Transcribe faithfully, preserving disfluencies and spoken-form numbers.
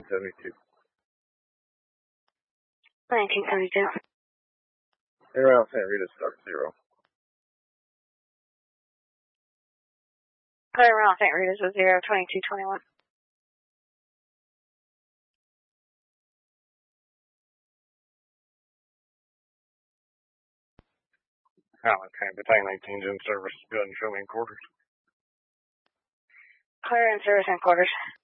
seventy-two. nineteen seventy-two. Around Saint Rita, start zero. Clear around Saint Rita's was zero, twenty-two twenty-one. Allen Capitan eighteen's in service. Go ahead and show me in quarters. Clear in service and quarters.